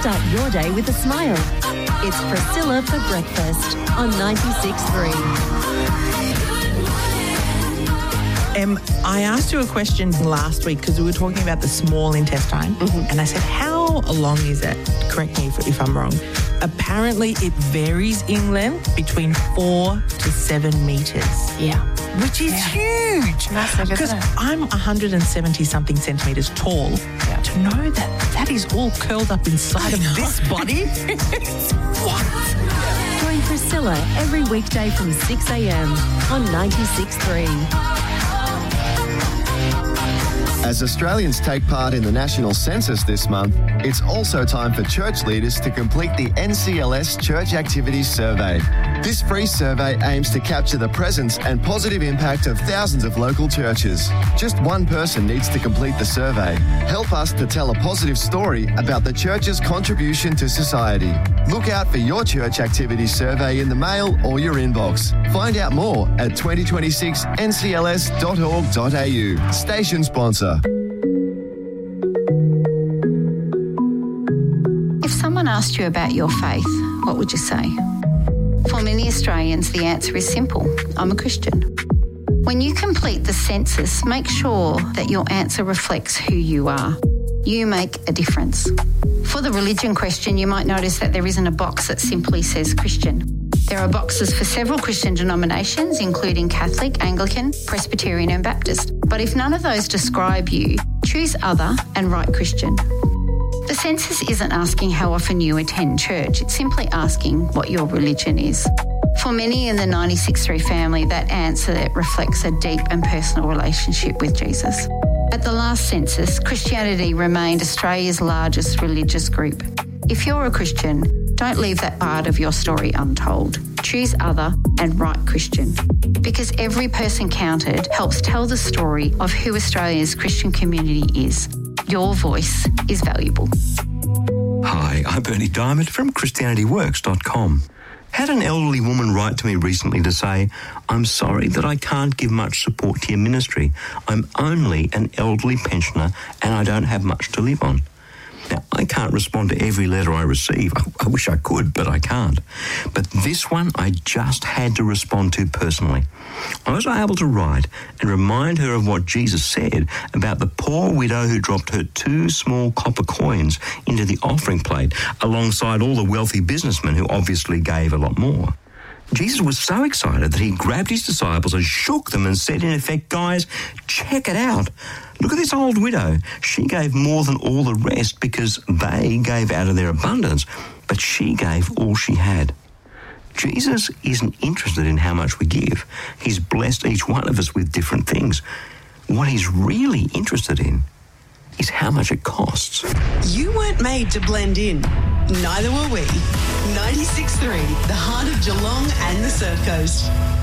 Start your day with a smile. It's Priscilla for breakfast on 96.3. I asked you a question last week because we were talking about the small intestine, and I said, how long is it? Correct me if I'm wrong. Apparently, it varies in length between 4 to 7 metres. Yeah. Which is huge. Massive, because isn't it? I'm 170-something centimetres tall. Yeah. To know that is all curled up inside of this body. What? Join Priscilla every weekday from 6 a.m. on 96.3. As Australians take part in the national census this month, it's also time for church leaders to complete the NCLS Church Activities Survey. This free survey aims to capture the presence and positive impact of thousands of local churches. Just one person needs to complete the survey. Help us to tell a positive story about the church's contribution to society. Look out for your church activities survey in the mail or your inbox. Find out more at 2026ncls.org.au. Station sponsor. If someone asked you about your faith, what would you say? For many Australians, the answer is simple. I'm a Christian. When you complete the census, make sure that your answer reflects who you are. You make a difference. For the religion question, you might notice that there isn't a box that simply says Christian. There are boxes for several Christian denominations, including Catholic, Anglican, Presbyterian and Baptist. But if none of those describe you, choose other and write Christian. The census isn't asking how often you attend church, it's simply asking what your religion is. For many in the 96.3 family, that answer reflects a deep and personal relationship with Jesus. At the last census, Christianity remained Australia's largest religious group. If you're a Christian, don't leave that part of your story untold. Choose other and write Christian. Because every person counted helps tell the story of who Australia's Christian community is. Your voice is valuable. Hi, I'm Bernie Diamond from ChristianityWorks.com. Had an elderly woman write to me recently to say, I'm sorry that I can't give much support to your ministry. I'm only an elderly pensioner and I don't have much to live on. Now, I can't respond to every letter I receive. I wish I could, but I can't. But this one I just had to respond to personally. I was able to write and remind her of what Jesus said about the poor widow who dropped her 2 small copper coins into the offering plate alongside all the wealthy businessmen who obviously gave a lot more. Jesus was so excited that he grabbed his disciples and shook them and said, in effect, guys, check it out. Look at this old widow. She gave more than all the rest because they gave out of their abundance, but she gave all she had. Jesus isn't interested in how much we give. He's blessed each one of us with different things. What he's really interested in is how much it costs. You weren't made to blend in. Neither were we. 96.3, the heart of Geelong and the Surf Coast.